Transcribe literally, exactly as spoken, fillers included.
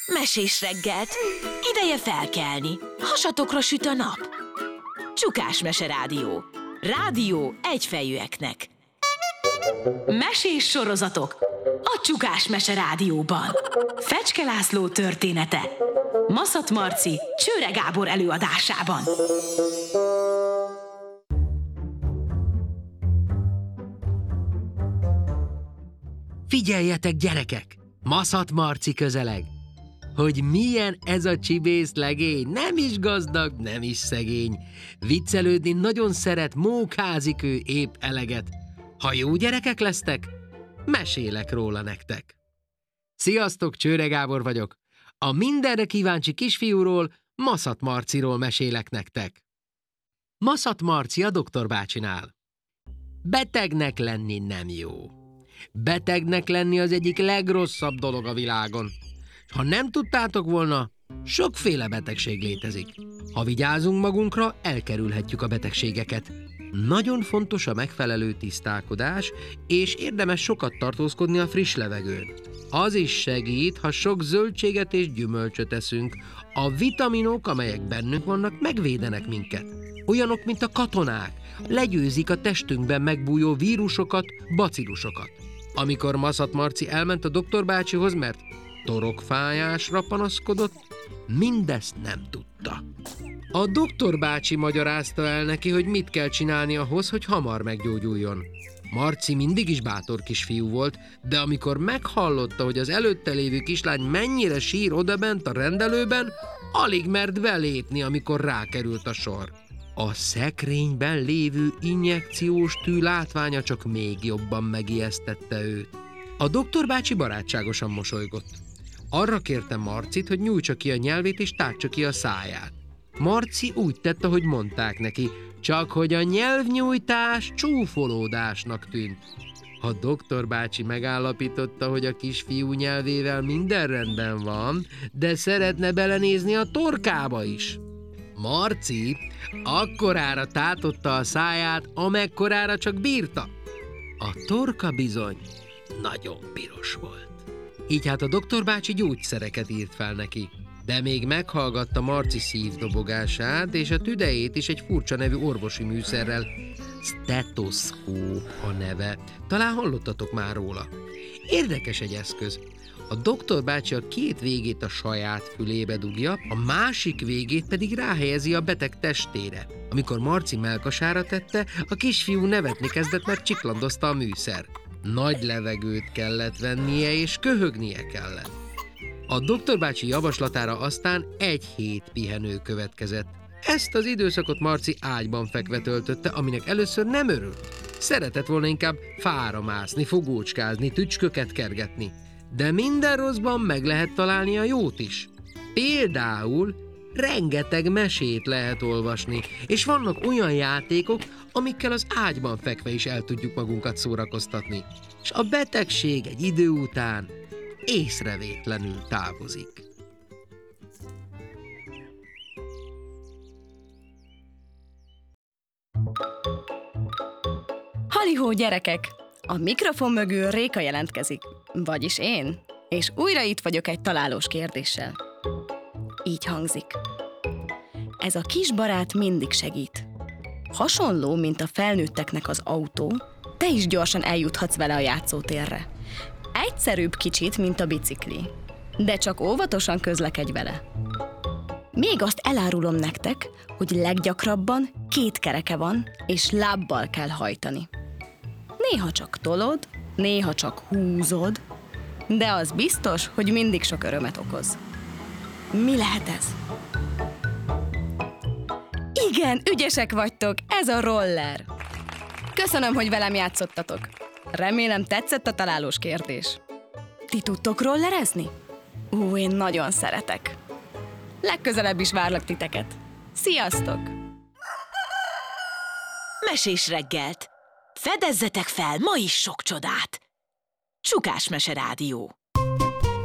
Mesés reggelt, ideje felkelni, hasatokra süt a nap. Csukás Mese Rádió. Rádió egyfejűeknek. Mesés sorozatok a Csukás Mese Rádióban. Fecske László története Maszat Marci, Csőre Gábor előadásában. Figyeljetek, gyerekek! Maszat Marci közeleg! Hogy milyen ez a csibész legény, nem is gazdag, nem is szegény. Viccelődni nagyon szeret, mókázik ő épp eleget. Ha jó gyerekek lesztek, mesélek róla nektek. Sziasztok, Csőre Gábor vagyok. A mindenre kíváncsi kisfiúról, Maszat Marciról mesélek nektek. Maszat Marci a doktor bácsinál. Betegnek lenni nem jó. Betegnek lenni az egyik legrosszabb dolog a világon. Ha nem tudtátok volna, sokféle betegség létezik. Ha vigyázunk magunkra, elkerülhetjük a betegségeket. Nagyon fontos a megfelelő tisztálkodás, és érdemes sokat tartózkodni a friss levegőn. Az is segít, ha sok zöldséget és gyümölcsöt eszünk. A vitaminok, amelyek bennünk vannak, megvédenek minket. Olyanok, mint a katonák, legyőzik a testünkben megbújó vírusokat, bacillusokat. Amikor Maszat Marci elment a doktor bácsihoz, mert torokfájásra panaszkodott, mindezt nem tudta. A doktor bácsi magyarázta el neki, hogy mit kell csinálni ahhoz, hogy hamar meggyógyuljon. Marci mindig is bátor kisfiú volt, de amikor meghallotta, hogy az előtte lévő kislány mennyire sír odabent a rendelőben, alig mert belépni, amikor rákerült a sor. A szekrényben lévő injekciós tű látványa csak még jobban megijesztette őt. A doktor bácsi barátságosan mosolygott. Arra kérte Marcit, hogy nyújtsa ki a nyelvét és tártsa ki a száját. Marci úgy tett, ahogy mondták neki, csak hogy a nyelvnyújtás csúfolódásnak tűnt. A doktor bácsi megállapította, hogy a kisfiú nyelvével minden rendben van, de szeretne belenézni a torkába is. Marci akkorára tátotta a száját, amekkorára csak bírta. A torka bizony nagyon piros volt. Így hát a doktor bácsi gyógyszereket írt fel neki. De még meghallgatta Marci szívdobogását, és a tüdejét is egy furcsa nevű orvosi műszerrel. Stetoszkóp a neve. Talán hallottatok már róla. Érdekes egy eszköz. A doktor bácsi a két végét a saját fülébe dugja, a másik végét pedig ráhelyezi a beteg testére. Amikor Marci mellkasára tette, a kisfiú nevetni kezdett, mert csiklandozta a műszer. Nagy levegőt kellett vennie, és köhögnie kellett. A doktor bácsi javaslatára aztán egy hét pihenő következett. Ezt az időszakot Marci ágyban fekve töltötte, aminek először nem örült. Szeretett volna inkább fára mászni, fogócskázni, tücsköket kergetni. De minden rosszban meg lehet találni a jót is. Például rengeteg mesét lehet olvasni, és vannak olyan játékok, amikkel az ágyban fekve is el tudjuk magunkat szórakoztatni. És a betegség egy idő után észrevétlenül távozik. Halihó, gyerekek! A mikrofon mögül Réka jelentkezik, vagyis én, és újra itt vagyok egy találós kérdéssel. Így hangzik. Ez a kis barát mindig segít. Hasonló, mint a felnőtteknek az autó, te is gyorsan eljuthatsz vele a játszótérre. Egyszerűbb kicsit, mint a bicikli, de csak óvatosan közlekedj vele. Még azt elárulom nektek, hogy leggyakrabban két kereke van, és lábbal kell hajtani. Néha csak tolod, néha csak húzod, de az biztos, hogy mindig sok örömet okoz. Mi lehet ez? Igen, ügyesek vagytok, ez a roller. Köszönöm, hogy velem játszottatok. Remélem tetszett a találós kérdés. Ti tudtok rollerezni? Ú, én nagyon szeretek. Legközelebb is várlak titeket. Sziasztok! Mesés reggelt. Fedezzetek fel ma is sok csodát. Csukás Mese Rádió.